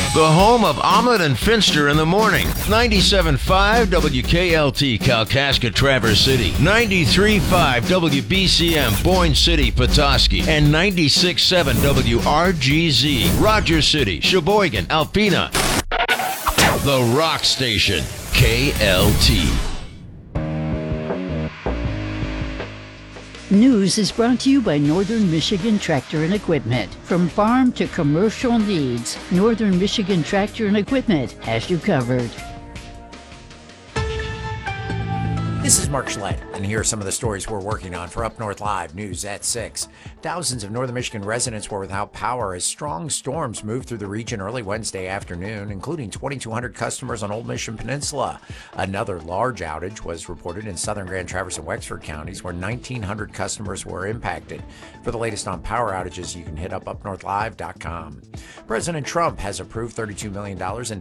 The home of Omelet and Finster in the morning. 97.5 WKLT Kalkaska Traverse City. 93.5 WBCM Boyne City Petoskey. And 96.7 WRGZ Rogers City, Sheboygan, Alpena. The Rock Station. KLT. News is brought to you by Northern Michigan Tractor and Equipment. From farm to commercial needs, Northern Michigan Tractor and Equipment has you covered. This is Mark Schlett, and here are some of the stories we're working on for Up North Live News at 6. Thousands of Northern Michigan residents were without power as strong storms moved through the region early Wednesday afternoon, including 2,200 customers on Old Mission Peninsula. Another large outage was reported in southern Grand Traverse and Wexford counties, where 1,900 customers were impacted. For the latest on power outages, you can hit upnorthlive.com. President Trump has approved $32 million in